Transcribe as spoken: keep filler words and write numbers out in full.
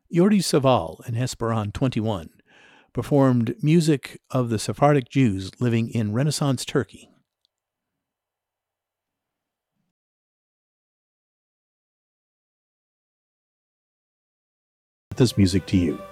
Jordi Savall and Hesperon twenty-one performed music of the Sephardic Jews living in Renaissance Turkey. This music to you.